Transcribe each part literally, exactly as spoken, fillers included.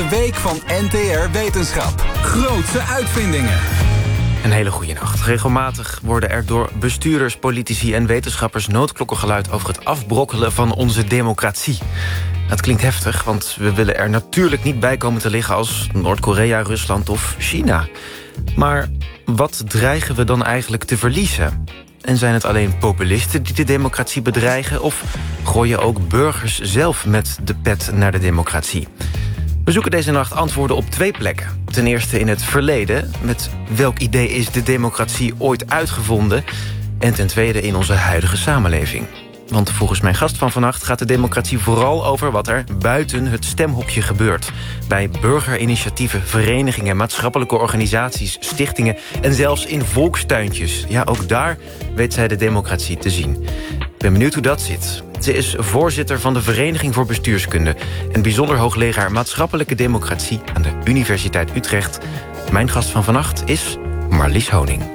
Week van N T R Wetenschap. Grootse uitvindingen. Een hele goede nacht. Regelmatig worden er door bestuurders, politici en wetenschappers noodklokken geluid over het afbrokkelen van onze democratie. Dat klinkt heftig, want we willen er natuurlijk niet bij komen te liggen als Noord-Korea, Rusland of China. Maar wat dreigen we dan eigenlijk te verliezen? En zijn het alleen populisten die de democratie bedreigen, of gooien ook burgers zelf met de pet naar de democratie? We zoeken deze nacht antwoorden op twee plekken. Ten eerste in het verleden, met welk idee is de democratie ooit uitgevonden? En ten tweede in onze huidige samenleving. Want volgens mijn gast van vannacht gaat de democratie vooral over wat er buiten het stemhokje gebeurt. Bij burgerinitiatieven, verenigingen, maatschappelijke organisaties, stichtingen en zelfs in volkstuintjes. Ja, ook daar weet zij de democratie te zien. Ik ben benieuwd hoe dat zit. Ze is voorzitter van de Vereniging voor Bestuurskunde en bijzonder hoogleraar maatschappelijke democratie aan de Universiteit Utrecht. Mijn gast van vannacht is Marlies Honing.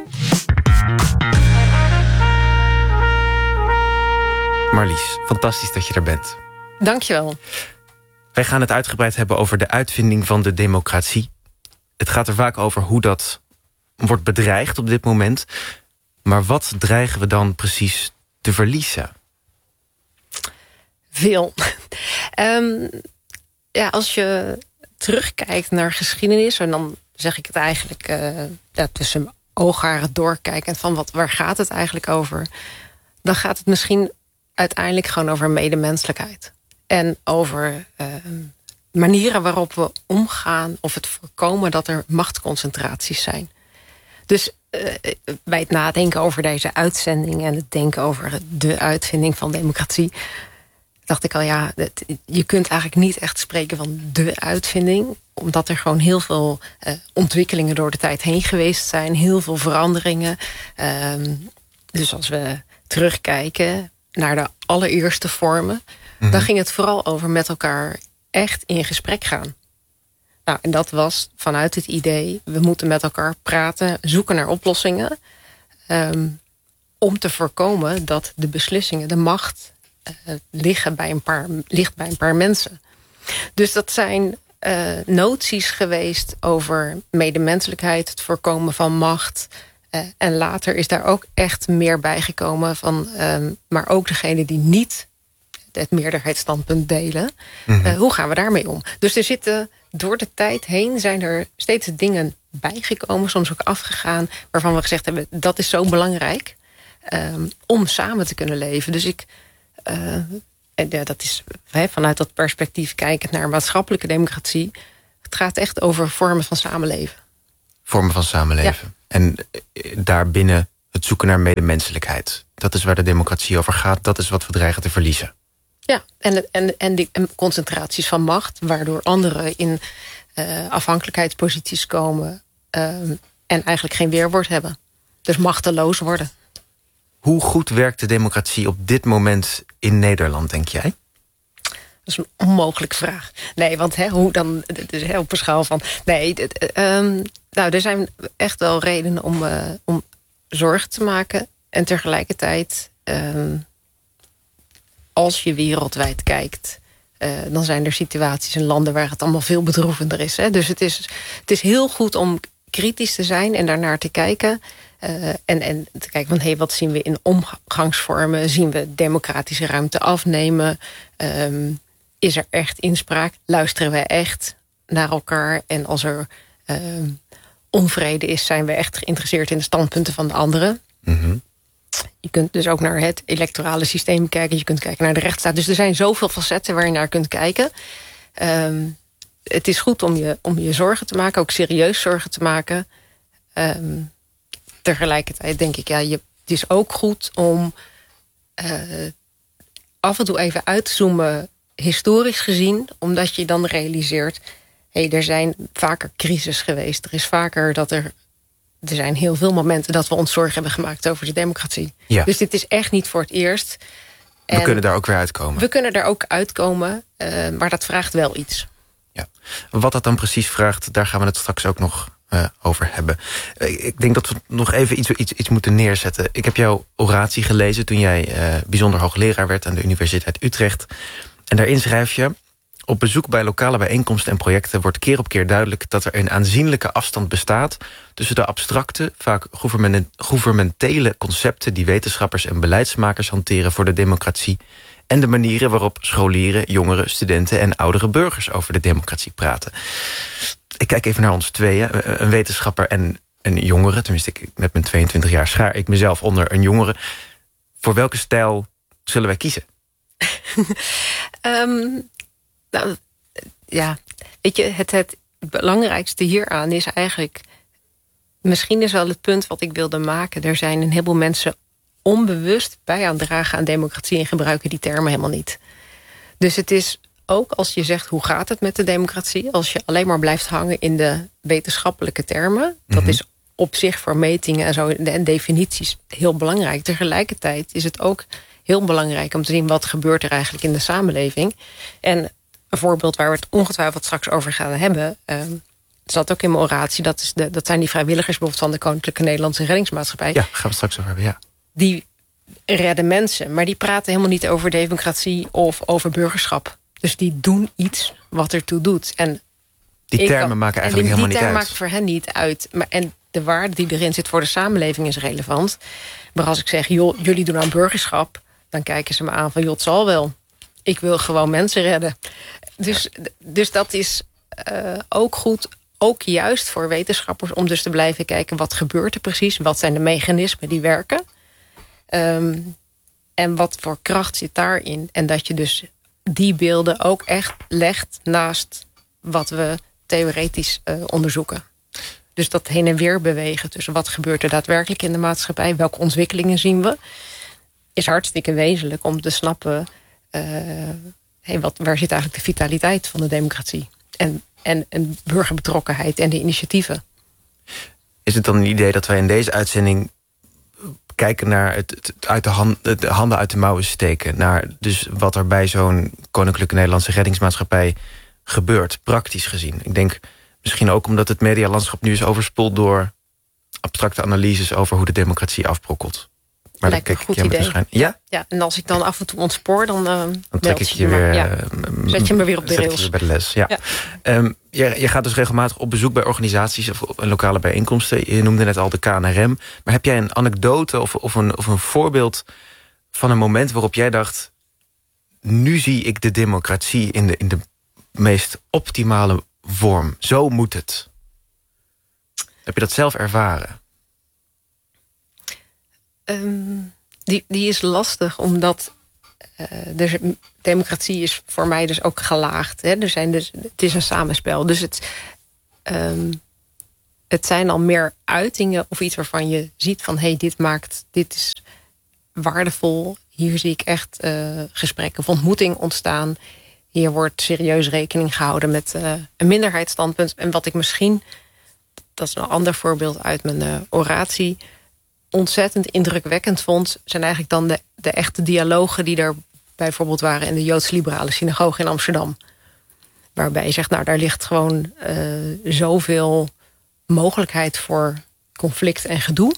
Marlies, fantastisch dat je er bent. Dankjewel. Wij gaan het uitgebreid hebben over de uitvinding van de democratie. Het gaat er vaak over hoe dat wordt bedreigd op dit moment. Maar wat dreigen we dan precies te verliezen? Veel. um, ja, als je terugkijkt naar geschiedenis, en dan zeg ik het eigenlijk uh, ja, tussen mijn oogharen doorkijken van wat, waar gaat het eigenlijk over? Dan gaat het misschien uiteindelijk gewoon over medemenselijkheid. En over uh, manieren waarop we omgaan of het voorkomen dat er machtsconcentraties zijn. Dus uh, bij het nadenken over deze uitzending en het denken over de uitvinding van democratie, dacht ik al, ja, het, je kunt eigenlijk niet echt spreken van de uitvinding, omdat er gewoon heel veel uh, ontwikkelingen door de tijd heen geweest zijn, heel veel veranderingen. Um, dus als we terugkijken naar de allereerste vormen, mm-hmm. dan ging het vooral over met elkaar echt in gesprek gaan. Nou, en dat was vanuit het idee, we moeten met elkaar praten, zoeken naar oplossingen, um, om te voorkomen dat de beslissingen, de macht, uh, liggen bij een paar, ligt bij een paar mensen. Dus dat zijn uh, noties geweest over medemenselijkheid, het voorkomen van macht. Uh, en later is daar ook echt meer bijgekomen van, um, maar ook degene die niet het meerderheidsstandpunt delen. Mm-hmm. Uh, hoe gaan we daarmee om? Dus er zitten door de tijd heen zijn er steeds dingen bijgekomen, soms ook afgegaan, waarvan we gezegd hebben, dat is zo belangrijk um, om samen te kunnen leven. Dus ik, uh, en ja, dat is he, vanuit dat perspectief kijkend naar maatschappelijke democratie. Het gaat echt over vormen van samenleven. Vormen van samenleven. Ja. En daarbinnen het zoeken naar medemenselijkheid. Dat is waar de democratie over gaat. Dat is wat we dreigen te verliezen. Ja, en, en, en die en concentraties van macht, waardoor anderen in uh, afhankelijkheidsposities komen uh, en eigenlijk geen weerwoord hebben. Dus machteloos worden. Hoe goed werkt de democratie op dit moment in Nederland, denk jij? Dat is een onmogelijke vraag. Nee, want hè, hoe dan? Dus hè, op een schaal van. Nee, um, nou, er zijn echt wel redenen om, uh, om zorgen te maken. En tegelijkertijd, um, als je wereldwijd kijkt, uh, dan zijn er situaties in landen waar het allemaal veel bedroevender is. Hè? Dus het is, het is heel goed om kritisch te zijn en daarnaar te kijken. Uh, en, en te kijken van, hé, hey, wat zien we in omgangsvormen? Zien we democratische ruimte afnemen? Um, is er echt inspraak? Luisteren we echt naar elkaar? En als er uh, onvrede is, zijn we echt geïnteresseerd in de standpunten van de anderen? Mm-hmm. Je kunt dus ook naar het electorale systeem kijken. Je kunt kijken naar de rechtsstaat. Dus er zijn zoveel facetten waar je naar kunt kijken. Um, het is goed om je, om je zorgen te maken. Ook serieus zorgen te maken. Um, tegelijkertijd denk ik, ja, je, het is ook goed om uh, af en toe even uit te zoomen, historisch gezien, omdat je dan realiseert, hé, hey, er zijn vaker crises geweest. Er is vaker dat er, er zijn heel veel momenten dat we ons zorgen hebben gemaakt over de democratie. Ja. Dus dit is echt niet voor het eerst. We en kunnen daar ook weer uitkomen. We kunnen daar ook uitkomen, uh, maar dat vraagt wel iets. Ja. Wat dat dan precies vraagt, daar gaan we het straks ook nog Uh, over hebben. Uh, ik denk dat we nog even iets, iets, iets moeten neerzetten. Ik heb jouw oratie gelezen toen jij uh, bijzonder hoogleraar werd aan de Universiteit Utrecht. En daarin schrijf je: Op bezoek bij lokale bijeenkomsten en projecten wordt keer op keer duidelijk dat er een aanzienlijke afstand bestaat tussen de abstracte, vaak gouvernementele concepten die wetenschappers en beleidsmakers hanteren voor de democratie en de manieren waarop scholieren, jongeren, studenten en oudere burgers over de democratie praten. Ik kijk even naar ons tweeën, een wetenschapper en een jongere. Tenminste, ik, met mijn tweeëntwintig jaar schaar ik mezelf onder een jongere. Voor welke stijl zullen wij kiezen? um, nou, ja, weet je, het, het belangrijkste hieraan is eigenlijk, misschien is wel het punt wat ik wilde maken. Er zijn een heleboel mensen onbewust bij aan het dragen aan democratie en gebruiken die termen helemaal niet. Dus het is ook als je zegt, hoe gaat het met de democratie? Als je alleen maar blijft hangen in de wetenschappelijke termen, dat mm-hmm. is op zich voor metingen en zo en definities heel belangrijk. Tegelijkertijd is het ook heel belangrijk om te zien wat gebeurt er eigenlijk in de samenleving. En een voorbeeld waar we het ongetwijfeld straks over gaan hebben, uh, zat ook in mijn oratie, dat, is de, dat zijn die vrijwilligers bijvoorbeeld van de Koninklijke Nederlandse Reddingsmaatschappij. Ja, gaan we het straks over hebben, ja. Die redden mensen, maar die praten helemaal niet over democratie of over burgerschap. Dus die doen iets wat ertoe doet. En die termen kan, maken eigenlijk die, helemaal die niet uit. Die term maakt voor hen niet uit. Maar, en de waarde die erin zit voor de samenleving is relevant. Maar als ik zeg, joh, jullie doen aan burgerschap, dan kijken ze me aan van, joh, het zal wel. Ik wil gewoon mensen redden. Dus, dus dat is uh, ook goed, ook juist voor wetenschappers, om dus te blijven kijken, wat gebeurt er precies? Wat zijn de mechanismen die werken? Um, en wat voor kracht zit daarin? En dat je dus die beelden ook echt legt naast wat we theoretisch uh, onderzoeken. Dus dat heen en weer bewegen tussen wat gebeurt er daadwerkelijk in de maatschappij, welke ontwikkelingen zien we, is hartstikke wezenlijk om te snappen, uh, hey, wat, waar zit eigenlijk de vitaliteit van de democratie? En, en, en burgerbetrokkenheid en de initiatieven. Is het dan een idee dat wij in deze uitzending kijken naar het, het uit de, hand, de handen uit de mouwen steken, naar dus wat er bij zo'n Koninklijke Nederlandse Reddingsmaatschappij gebeurt, praktisch gezien? Ik denk misschien ook omdat het medialandschap nu is overspoeld door abstracte analyses over hoe de democratie afbrokkelt. Maar lijkt een goed idee. Ja? Ja, en als ik dan af en toe ontspoor, dan, uh, dan trek ik je, je weer, ja. Zet je me weer op de zet rails. Ik je bij de les. Ja. Ja. Um, je, je gaat dus regelmatig op bezoek bij organisaties of lokale bijeenkomsten. Je noemde net al de K N R M. Maar heb jij een anekdote of, of, een, of een voorbeeld van een moment waarop jij dacht, nu zie ik de democratie in de, in de meest optimale vorm. Zo moet het. Heb je dat zelf ervaren? Um, die, die is lastig, omdat uh, dus, democratie is voor mij dus ook gelaagd. Hè? Er zijn dus, het is een samenspel. Dus het, um, het zijn al meer uitingen of iets waarvan je ziet van, hé, hey, dit maakt, dit is waardevol. Hier zie ik echt uh, gesprekken of ontmoeting ontstaan. Hier wordt serieus rekening gehouden met uh, een minderheidsstandpunt. En wat ik misschien, dat is een ander voorbeeld uit mijn uh, oratie, ontzettend indrukwekkend vond, zijn eigenlijk dan de, de echte dialogen die er bijvoorbeeld waren in de Joodse Liberale Synagoge in Amsterdam. Waarbij je zegt, nou, daar ligt gewoon uh, zoveel mogelijkheid voor conflict en gedoe.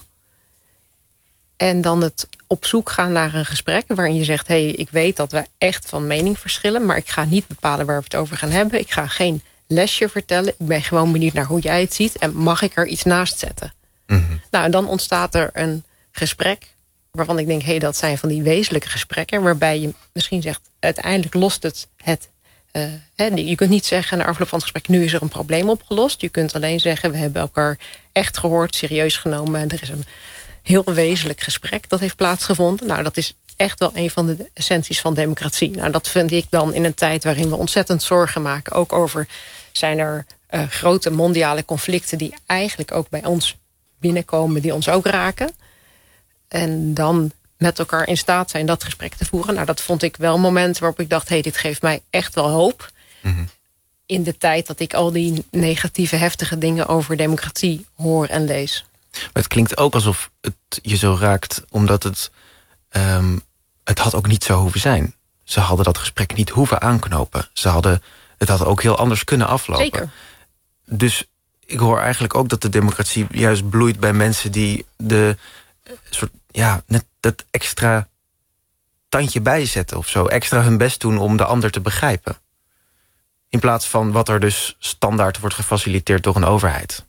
En dan het op zoek gaan naar een gesprek waarin je zegt, hé, hey, ik weet dat we echt van mening verschillen, maar ik ga niet bepalen waar we het over gaan hebben. Ik ga geen lesje vertellen. Ik ben gewoon benieuwd naar hoe jij het ziet en mag ik er iets naast zetten? Mm-hmm. Nou, en dan ontstaat er een gesprek waarvan ik denk, hé, hey, dat zijn van die wezenlijke gesprekken, waarbij je misschien zegt, uiteindelijk lost het het. Uh, hè, je kunt niet zeggen na afloop van het gesprek, nu is er een probleem opgelost. Je kunt alleen zeggen, we hebben elkaar echt gehoord, serieus genomen. En er is een heel wezenlijk gesprek dat heeft plaatsgevonden. Nou, dat is echt wel een van de essenties van democratie. Nou, dat vind ik dan in een tijd waarin we ontzettend zorgen maken, ook over, zijn er uh, grote mondiale conflicten die eigenlijk ook bij ons binnenkomen, die ons ook raken. En dan met elkaar in staat zijn dat gesprek te voeren. Nou, dat vond ik wel een moment waarop ik dacht, hé, hey, dit geeft mij echt wel hoop. Mm-hmm. In de tijd dat ik al die negatieve, heftige dingen over democratie hoor en lees. Maar het klinkt ook alsof het je zo raakt, omdat het, um, het had ook niet zo hoeven zijn. Ze hadden dat gesprek niet hoeven aanknopen. Ze hadden, het had ook heel anders kunnen aflopen. Zeker. Dus ik hoor eigenlijk ook dat de democratie juist bloeit bij mensen die de soort, ja, net dat extra tandje bijzetten of zo. Extra hun best doen om de ander te begrijpen. In plaats van wat er dus standaard wordt gefaciliteerd door een overheid.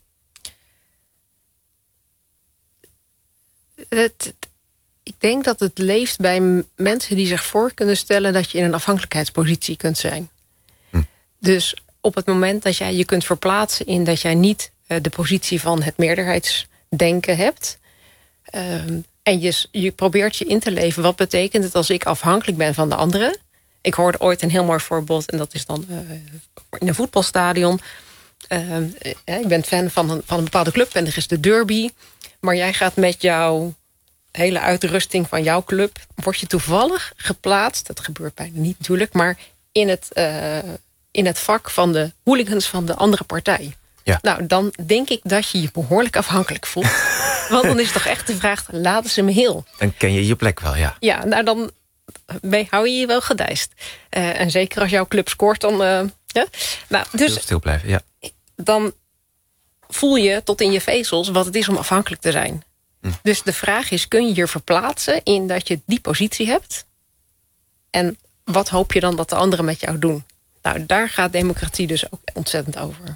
Het, ik denk dat het leeft bij m- mensen die zich voor kunnen stellen dat je in een afhankelijkheidspositie kunt zijn. Hm. Dus op het moment dat jij je kunt verplaatsen in dat jij niet uh, de positie van het meerderheidsdenken hebt. Uh, en je, je probeert je in te leven. Wat betekent het als ik afhankelijk ben van de anderen? Ik hoorde ooit een heel mooi voorbeeld. En dat is dan uh, in een voetbalstadion. Uh, ik ben fan van een, van een bepaalde club. En er is de derby. Maar jij gaat met jouw hele uitrusting van jouw club. Word je toevallig geplaatst. Dat gebeurt bijna niet natuurlijk. Maar in het, uh, in het vak van de hooligans van de andere partij. Ja. Nou, dan denk ik dat je je behoorlijk afhankelijk voelt. Want dan is toch echt de vraag, laten ze me heel? Dan ken je je plek wel, ja. Ja, nou dan mee, hou je je wel gedijst. Uh, en zeker als jouw club scoort, dan... Uh, ja. Nou, dus stil blijven, ja. Dan voel je tot in je vezels wat het is om afhankelijk te zijn. Hm. Dus de vraag is, kun je je verplaatsen in dat je die positie hebt? En wat hoop je dan dat de anderen met jou doen? Nou, daar gaat democratie dus ook ontzettend over.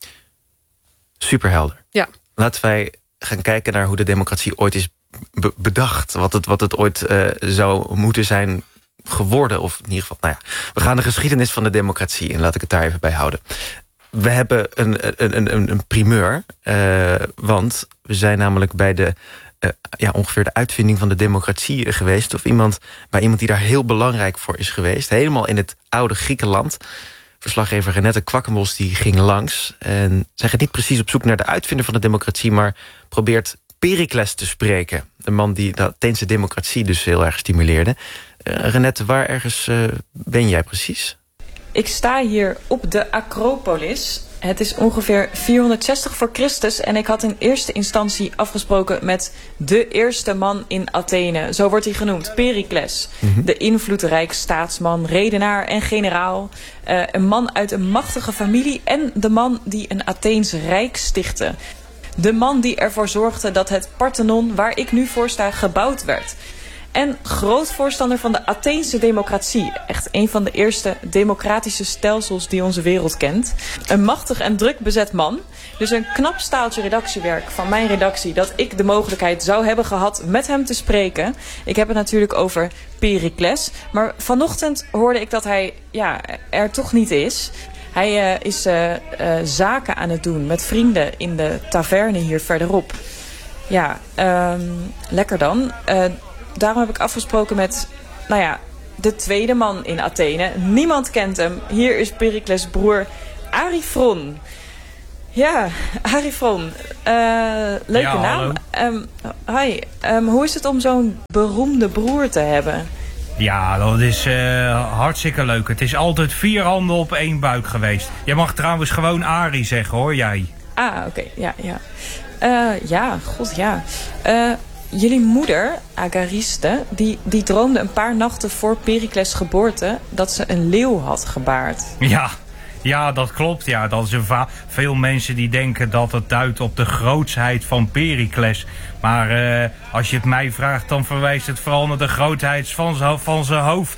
Superhelder. Ja. Laten wij gaan kijken naar hoe de democratie ooit is be- bedacht. Wat het, wat het ooit uh, zou moeten zijn geworden. Of in ieder geval, nou ja. We gaan de geschiedenis van de democratie in. Laat ik het daar even bij houden. We hebben een, een, een, een primeur. Uh, want we zijn namelijk bij de... Uh, ja, ongeveer de uitvinding van de democratie geweest. Of iemand, bij iemand die daar heel belangrijk voor is geweest. Helemaal in het oude Griekenland. Verslaggever Renette Kwakkenbos die ging langs. En zij gaat niet precies op zoek naar de uitvinder van de democratie, maar probeert Pericles te spreken. De man die de Atheense democratie dus heel erg stimuleerde. Uh, Renette, waar ergens uh, ben jij precies? Ik sta hier op de Acropolis. Het is ongeveer vierhonderdzestig voor Christus en ik had in eerste instantie afgesproken met de eerste man in Athene. Zo wordt hij genoemd, Pericles. Mm-hmm. De invloedrijk staatsman, redenaar en generaal. Uh, een man uit een machtige familie en de man die een Atheens rijk stichtte. De man die ervoor zorgde dat het Parthenon, waar ik nu voor sta, gebouwd werd. En groot voorstander van de Atheense democratie. Echt een van de eerste democratische stelsels die onze wereld kent. Een machtig en druk bezet man. Dus een knap staaltje redactiewerk van mijn redactie dat ik de mogelijkheid zou hebben gehad met hem te spreken. Ik heb het natuurlijk over Pericles. Maar vanochtend hoorde ik dat hij ja, er toch niet is. Hij uh, is uh, uh, zaken aan het doen met vrienden in de taverne hier verderop. Ja, um, lekker dan. Uh, Daarom heb ik afgesproken met, nou ja, de tweede man in Athene. Niemand kent hem. Hier is Pericles' broer Arifron. Ja, Arifron. Uh, leuke ja, naam. Um, hi, um, hoe is het om zo'n beroemde broer te hebben? Ja, dat is uh, hartstikke leuk. Het is altijd vier handen op één buik geweest. Je mag trouwens gewoon Ari zeggen, hoor jij. Ah, oké. Okay. Ja, ja. Uh, ja, god, ja. Uh, Jullie moeder, Agariste, die, die droomde een paar nachten voor Pericles' geboorte dat ze een leeuw had gebaard. Ja, ja, dat klopt. Ja. Dat is een va- Veel mensen die denken dat het duidt op de grootsheid van Pericles. Maar uh, als je het mij vraagt, dan verwijst het vooral naar de grootheid van zijn van zijn hoofd.